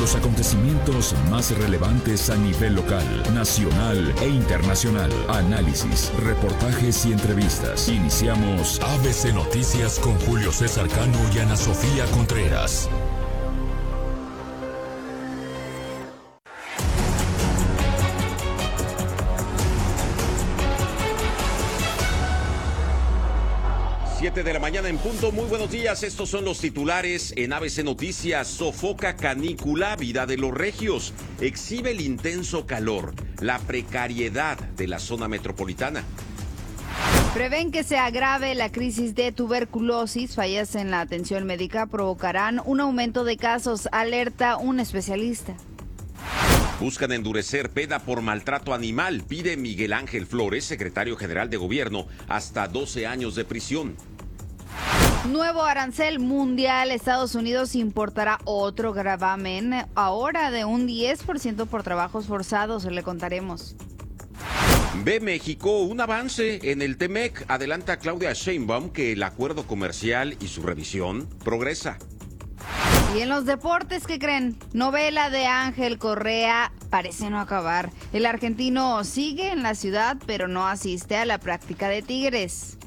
Los acontecimientos más relevantes a nivel local, nacional e internacional. Análisis, reportajes y entrevistas. Iniciamos ABC Noticias con Julio César Cano y Ana Sofía Contreras. Siete de la mañana en punto. Muy buenos días. Estos son los titulares en ABC Noticias. Sofoca canícula, vida de los regios. Exhibe el intenso calor, la precariedad de la zona metropolitana. Prevén que se agrave la crisis de tuberculosis. Fallas en la atención médica provocarán un aumento de casos, alerta un especialista. Buscan endurecer pena por maltrato animal, pide Miguel Ángel Flores, secretario general de gobierno, hasta 12 años de prisión. Nuevo arancel mundial. Estados Unidos importará otro gravamen, ahora de un 10% por trabajos forzados, le contaremos. Ve México un avance en el TEMEC. Adelanta Claudia Sheinbaum que el acuerdo comercial y su revisión progresa. Y en los deportes, ¿qué creen? Novela de Ángel Correa parece no acabar. El argentino sigue en la ciudad, pero no asiste a la práctica de Tigres.